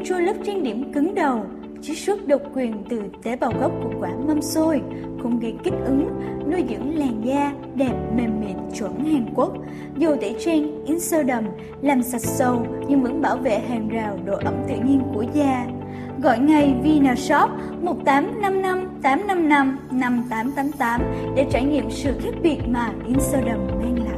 trôi lớp trang điểm cứng đầu, chiết xuất độc quyền từ tế bào gốc của quả mâm xôi, không gây kích ứng, nuôi dưỡng làn da đẹp mềm mịn chuẩn Hàn Quốc. Dầu tẩy trang Insterdam làm sạch sâu nhưng vẫn bảo vệ hàng rào độ ẩm tự nhiên của da. Gọi ngay Vinashop 1855 855 5888 để trải nghiệm sự khác biệt mà Insterdam mang lại.